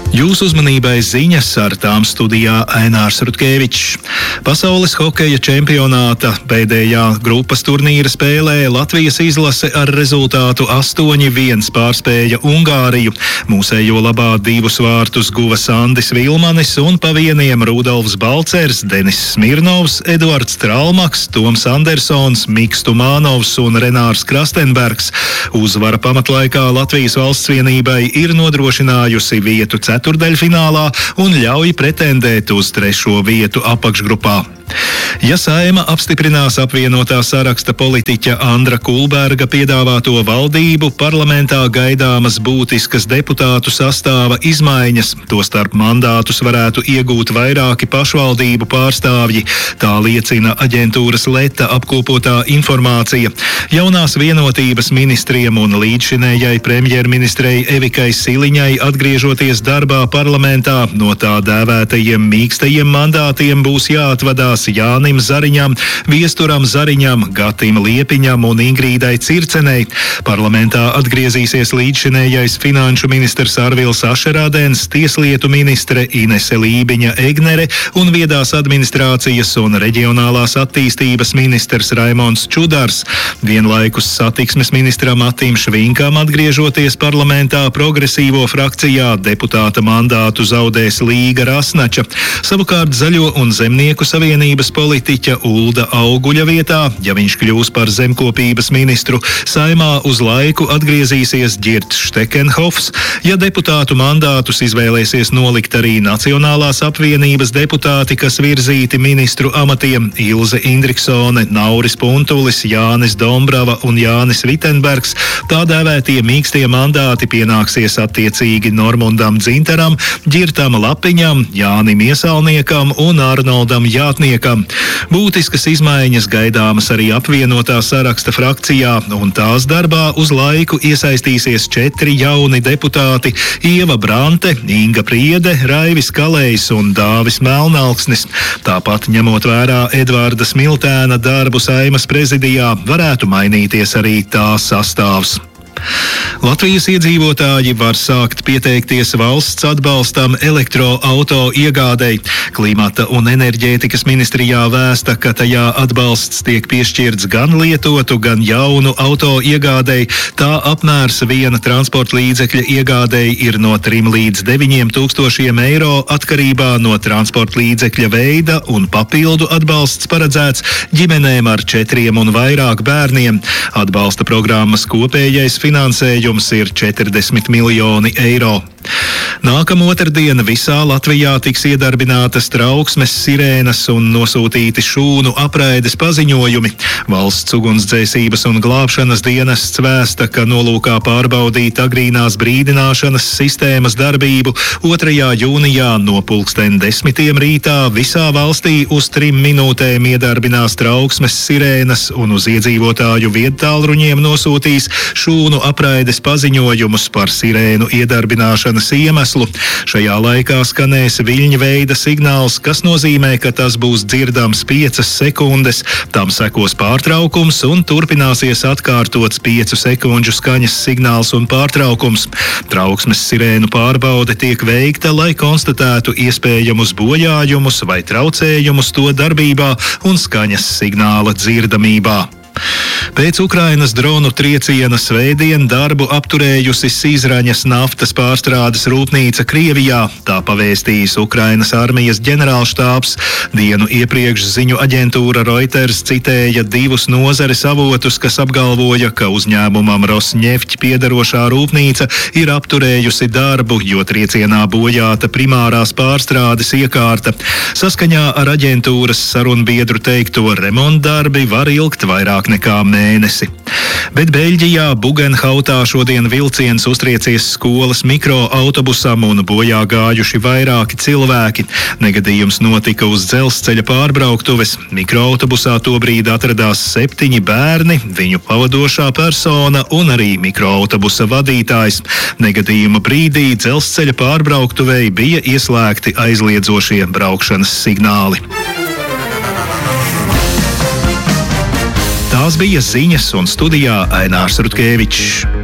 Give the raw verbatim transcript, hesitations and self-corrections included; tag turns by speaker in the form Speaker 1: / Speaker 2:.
Speaker 1: Jūsu uzmanībai ziņas, ar tām studijā Ainārs Rutkevičs. Pasaules hokeja čempionāta pēdējā grupas turnīra spēlē Latvijas izlase ar rezultātu astoņi viens pārspēja Ungāriju. Mūsējo labā divus vārtus guva Sandis Vilmanis un pa vieniem Rudolfs Balcers, Denis Smirnovs, Eduards Tralmaks, Toms Andersons, Miks Tumānovs un Renārs Krastenbergs. Uzvara pamatlaikā Latvijas valsts vienībai ir nodrošinājusi vietu ceturdaļfinālā un ļauj pretendēt uz trešo vietu apakšgrupā. Ja Saeima apstiprinās apvienotā saraksta politiķa Andra Kulberga piedāvāto valdību, parlamentā gaidāmas būtiskas deputātu sastāva izmaiņas, tostarp mandātus varētu iegūt vairāki pašvaldību pārstāvji, tā liecina aģentūras Leta apkopotā informācija. Jaunās vienotības ministriem un līdzšinējai premjerministrei Evikai Siliņai atgriežoties darbā parlamentā, no tā dēvētajiem mīkstajiem mandātiem būs jāatvadās Jānim Zariņam, Viesturam Zariņam, Gatim Liepiņam un Ingrīdai Circenei. Parlamentā atgriezīsies līdzšinējais finanšu ministrs Arvils Ašerādens, tieslietu ministre Inese Lībiņa Egnere un viedās administrācijas un reģionālās attīstības ministrs Raimonds Čudars. Vienlaikus satiksmes ministram Matim Švinkam atgriežoties parlamentā progresīvo frakcijā deputāta mandātu zaudēs Līga Rasnača. Savukārt Zaļo un Zemnieku savienība politiķa Ulda Auguļa vietā, ja viņš kļūs par zemkopības ministru, Saeimā uz laiku atgriezīsies Ģirts Štekenhofs. Ja deputātu mandātus izvēlēsies nolikt arī Nacionālās apvienības deputāti, kas virzīti ministru amatiem Ilze Indriksone, Nauris Puntulis, Jānis Dombrava un Jānis Vitenbergs, tā dēvētie mīkstie mandāti pienāksies attiecīgi Normundam Dzintaram, Ģirtam Lapiņam, Jānim Iesalniekam un Arnoldam Jātniekam. Būtiskas izmaiņas gaidāmas arī apvienotā saraksta frakcijā, un tās darbā uz laiku iesaistīsies četri jauni deputāti – Ieva Brante, Inga Priede, Raivis Kalējs un Dāvis Melnalksnis. Tāpat, ņemot vērā Edvarda Smiltēna darbu Saeimas prezidijā, varētu mainīties arī tā sastāvs. Latvijas iedzīvotāji var sākt pieteikties valsts atbalstam elektroauto iegādei. Klimata un enerģētikas ministrijā vēsta, ka tajā atbalsts tiek piešķirts gan lietotu, gan jaunu auto iegādei. Tā apmērs viena transporta līdzekļa iegādei ir no trim līdz deviņiem tūkstošiem eiro atkarībā no transporta līdzekļa veida, un papildu atbalsts paredzēts ģimenēm ar četriem un vairāk bērniem. Atbalsta programmas kopējais finansējums ir četrdesmit miljoni eiro. Nākamā otrdiena visā Latvijā tiks iedarbinātas trauksmes sirēnas un nosūtīti šūnu apraides paziņojumi. Valsts ugunsdzēsības un glābšanas dienests vēsta, ka nolūkā pārbaudīt agrīnās brīdināšanas sistēmas darbību otrajā jūnijā no pulksten desmitiem rītā visā valstī uz trim minūtēm iedarbinās trauksmes sirēnas un uz iedzīvotāju viedtālruņiem nosūtīs šūnu apraides paziņojumus par sirēnu iedarbināšanas iemeslu. Šajā laikā skanēs viļņveida signāls, kas nozīmē, ka tas būs dzirdams piecas sekundes, tam sekos pārtraukums un turpināsies atkārtots piecu sekundžu skaņas signāls un pārtraukums. Trauksmes sirēnu pārbaude tiek veikta, lai konstatētu iespējamus bojājumus vai traucējumus to darbībā un skaņas signāla dzirdamībā. Pēc Ukrainas dronu trieciena svētdien darbu apturējusi Sīzraņas naftas pārstrādes rūpnīca Krievijā, tā pavēstījis Ukrainas armijas ģenerālštābs. Dienu iepriekš ziņu aģentūra Reuters citēja divus nozares avotus, kas apgalvoja, ka uzņēmumam Rosneft piederošā rūpnīca ir apturējusi darbu, jo triecienā bojāta primārās pārstrādes iekārta. Saskaņā ar aģentūras sarunbiedru teikto, remontdarbi var ilgt vairāk nekā mēnesi. Bet Beļģijā Bugenhautā šodien vilciens uztriecies skolas mikroautobusam un bojā gājuši vairāki cilvēki. Negadījums notika uz dzelzceļa pārbrauktuves. Mikroautobusā tobrīd atradās septiņi bērni, viņu pavadošā persona un arī mikroautobusa vadītājs. Negadījuma brīdī dzelzceļa pārbrauktuvei bija ieslēgti aizliedzošie braukšanas signāli. Tās bija ziņas, un studijā Ainārs Rutkevičs.